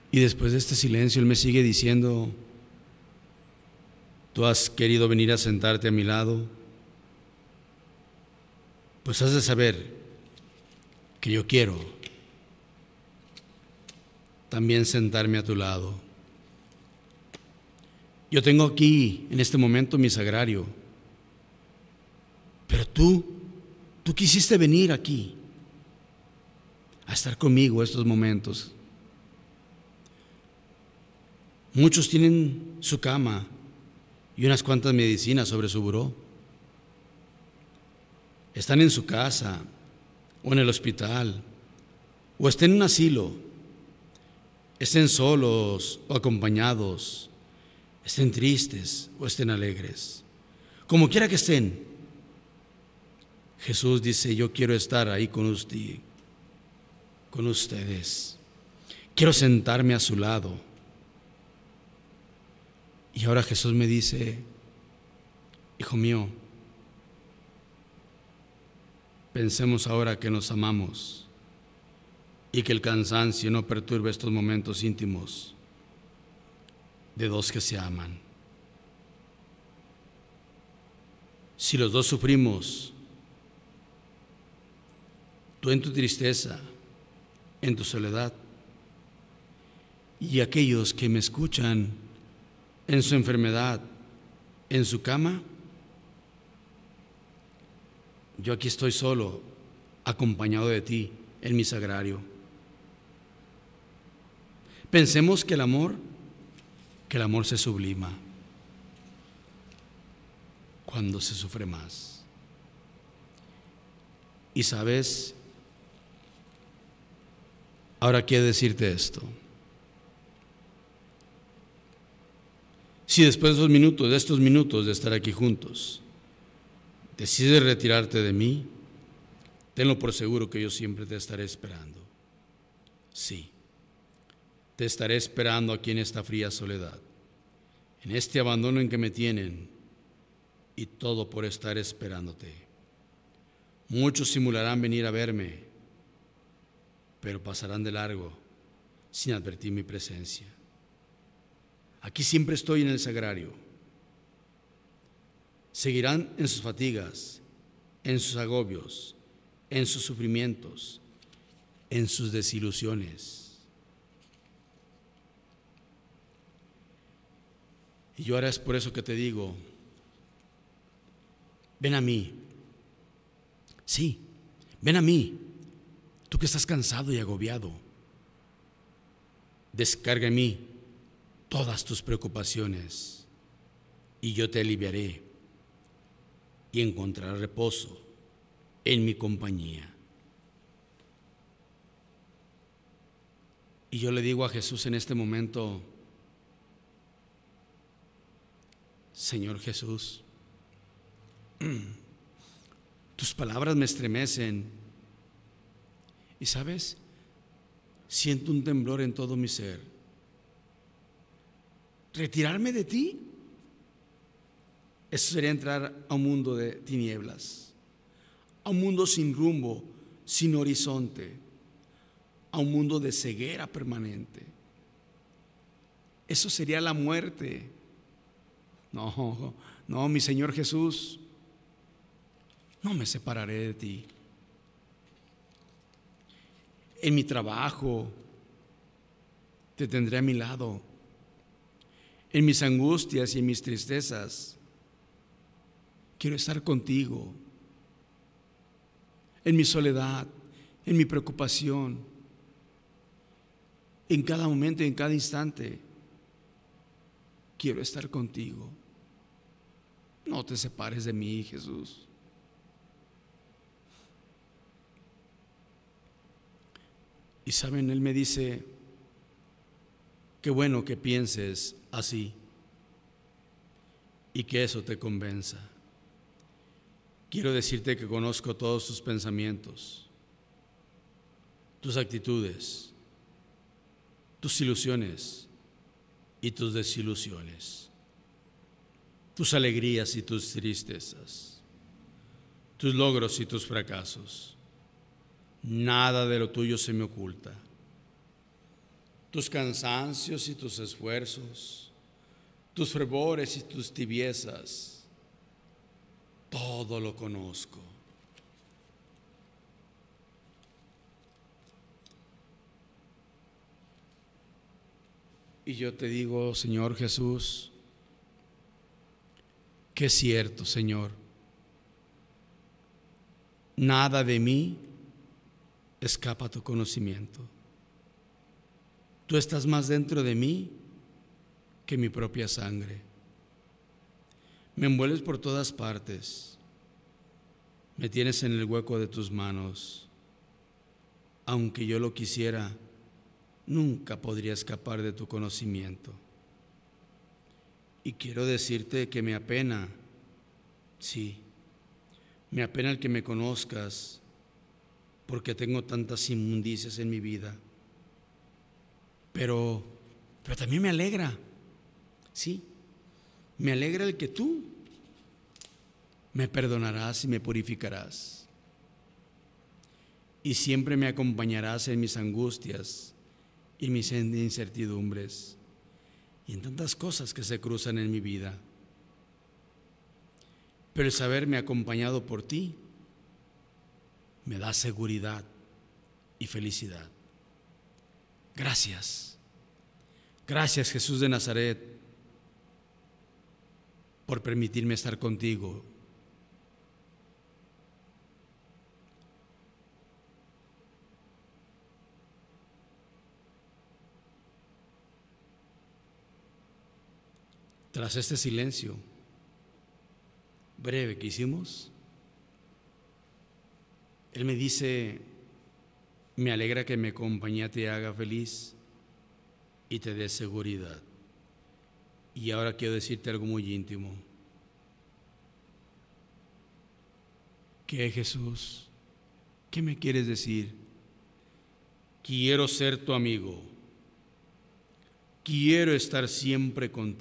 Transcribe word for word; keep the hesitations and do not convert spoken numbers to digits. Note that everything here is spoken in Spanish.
Y después de este silencio, Él me sigue diciendo: tú has querido venir a sentarte a mi lado, pues has de saber que yo quiero también sentarme a tu lado. Yo tengo aquí, en este momento, mi sagrario, pero tú, tú quisiste venir aquí a estar conmigo estos momentos. Muchos tienen su cama y unas cuantas medicinas sobre su buró. Están en su casa o en el hospital o estén en un asilo, estén solos o acompañados, estén tristes o estén alegres. Como quiera que estén, Jesús dice: yo quiero estar ahí con usted, con ustedes. Quiero sentarme a su lado. Y ahora Jesús me dice: hijo mío, pensemos ahora que nos amamos y que el cansancio no perturbe estos momentos íntimos de dos que se aman. Si los dos sufrimos, tú en tu tristeza, en tu soledad, y aquellos que me escuchan en su enfermedad, en su cama, yo aquí estoy solo, acompañado de ti en mi sagrario. Pensemos que el amor, que el amor se sublima cuando se sufre más. Y sabes, ahora quiero decirte esto. Si después de esos minutos, de estos minutos de estar aquí juntos, decides retirarte de mí, tenlo por seguro que yo siempre te estaré esperando. Sí, te estaré esperando aquí en esta fría soledad, en este abandono en que me tienen, y todo por estar esperándote. Muchos simularán venir a verme, pero pasarán de largo sin advertir mi presencia. Aquí siempre estoy en el sagrario. Seguirán en sus fatigas, en sus agobios, en sus sufrimientos, en sus desilusiones. Y yo ahora es por eso que te digo: ven a mí. Sí, ven a mí, tú que estás cansado y agobiado. Descarga en mí todas tus preocupaciones y yo te aliviaré y encontrarás reposo en mi compañía. Y yo le digo a Jesús en este momento: Señor Jesús, tus palabras me estremecen y, ¿sabes?, siento un temblor en todo mi ser. Retirarme de ti, eso sería entrar a un mundo de tinieblas, a un mundo sin rumbo, sin horizonte, a un mundo de ceguera permanente. Eso sería la muerte. No, no, mi Señor Jesús, no me separaré de ti. En mi trabajo te tendré a mi lado. En mis angustias y en mis tristezas quiero estar contigo. En mi soledad, en mi preocupación, en cada momento y en cada instante quiero estar contigo. No te separes de mí, Jesús. Y saben, Él me dice: qué bueno que pienses así y que eso te convenza. Quiero decirte que conozco todos tus pensamientos, tus actitudes, tus ilusiones y tus desilusiones, tus alegrías y tus tristezas, tus logros y tus fracasos. Nada de lo tuyo se me oculta. tus cansancios y tus esfuerzos, tus fervores y tus tibiezas, todo lo conozco. Y yo te digo, Señor Jesús, que es cierto, Señor, nada de mí escapa a tu conocimiento. Tú estás más dentro de mí que mi propia sangre. Me envuelves por todas partes. Me tienes en el hueco de tus manos. Aunque yo lo quisiera, nunca podría escapar de tu conocimiento. Y quiero decirte que me apena, sí, me apena el que me conozcas, porque tengo tantas inmundicias en mi vida. Pero, pero también me alegra, sí, me alegra el que tú me perdonarás y me purificarás. Y siempre me acompañarás en mis angustias y mis incertidumbres y en tantas cosas que se cruzan en mi vida. Pero el saberme acompañado por ti me da seguridad y felicidad. Gracias. Gracias, Jesús de Nazaret, por permitirme estar contigo. Tras este silencio breve que hicimos, Él me dice: me alegra que mi compañía te haga feliz y te dé seguridad. Y ahora quiero decirte algo muy íntimo. ¿Qué, Jesús? ¿Qué me quieres decir? Quiero ser tu amigo. Quiero estar siempre contigo.